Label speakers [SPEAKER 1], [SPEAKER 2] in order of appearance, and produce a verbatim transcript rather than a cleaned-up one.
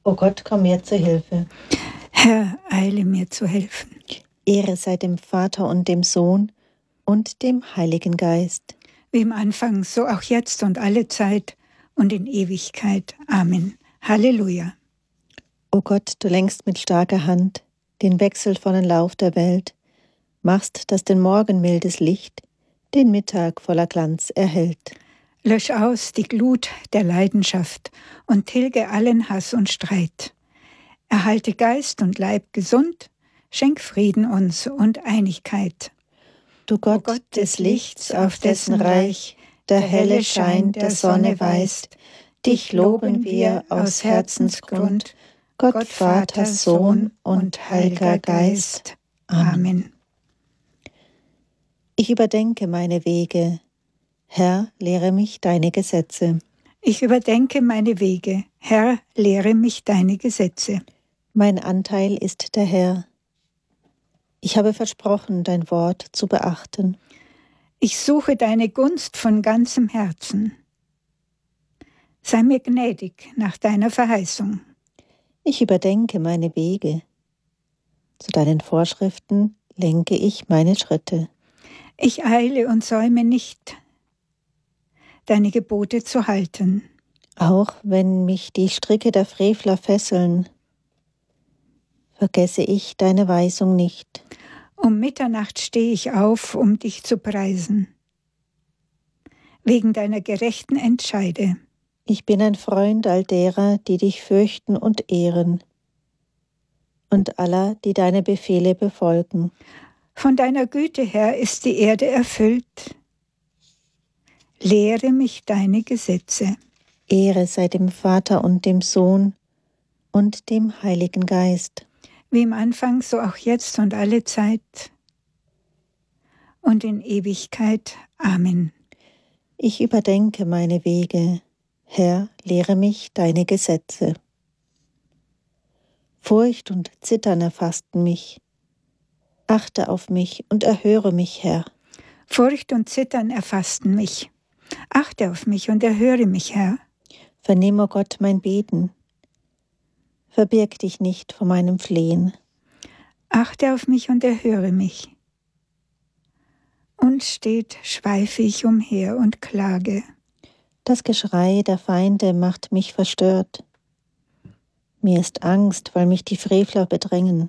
[SPEAKER 1] O Gott, komm mir zur Hilfe.
[SPEAKER 2] Herr, eile mir zu helfen.
[SPEAKER 1] Ehre sei dem Vater und dem Sohn und dem Heiligen Geist.
[SPEAKER 2] Wie im Anfang, so auch jetzt und alle Zeit und in Ewigkeit. Amen. Halleluja.
[SPEAKER 1] O Gott, du lenkst mit starker Hand den wechselvollen Lauf der Welt, machst, dass den Morgen mildes Licht den Mittag voller Glanz erhellt.
[SPEAKER 2] Lösch aus die Glut der Leidenschaft und tilge allen Hass und Streit. Erhalte Geist und Leib gesund, schenk Frieden uns und Einigkeit.
[SPEAKER 1] Du Gott,
[SPEAKER 2] O Gott
[SPEAKER 1] des Lichts, auf dessen Reich der helle Schein der Sonne weist, dich loben wir aus Herzensgrund, Gott, Vater, Sohn und Heiliger Geist.
[SPEAKER 2] Amen.
[SPEAKER 1] Ich überdenke meine Wege. Herr, lehre mich deine Gesetze.
[SPEAKER 2] Ich überdenke meine Wege. Herr, lehre mich deine Gesetze.
[SPEAKER 1] Mein Anteil ist der Herr. Ich habe versprochen, dein Wort zu beachten.
[SPEAKER 2] Ich suche deine Gunst von ganzem Herzen. Sei mir gnädig nach deiner Verheißung.
[SPEAKER 1] Ich überdenke meine Wege. Zu deinen Vorschriften lenke ich meine Schritte.
[SPEAKER 2] Ich eile und säume nicht, deine Gebote zu halten.
[SPEAKER 1] Auch wenn mich die Stricke der Frevler fesseln, vergesse ich deine Weisung nicht.
[SPEAKER 2] Um Mitternacht stehe ich auf, um dich zu preisen. Wegen deiner gerechten Entscheide.
[SPEAKER 1] Ich bin ein Freund all derer, die dich fürchten und ehren, und aller, die deine Befehle befolgen.
[SPEAKER 2] Von deiner Güte her ist die Erde erfüllt. Lehre mich deine Gesetze.
[SPEAKER 1] Ehre sei dem Vater und dem Sohn und dem Heiligen Geist.
[SPEAKER 2] Wie im Anfang, so auch jetzt und alle Zeit und in Ewigkeit. Amen.
[SPEAKER 1] Ich überdenke meine Wege. Herr, lehre mich deine Gesetze. Furcht und Zittern erfassten mich. Achte auf mich und erhöre mich, Herr.
[SPEAKER 2] Furcht und Zittern erfassten mich. Achte auf mich und erhöre mich, Herr.
[SPEAKER 1] Vernimm, o Gott, mein Beten. Verbirg dich nicht vor meinem Flehen.
[SPEAKER 2] Achte auf mich und erhöre mich. Unstet schweife ich umher und klage.
[SPEAKER 1] Das Geschrei der Feinde macht mich verstört. Mir ist Angst, weil mich die Frevler bedrängen.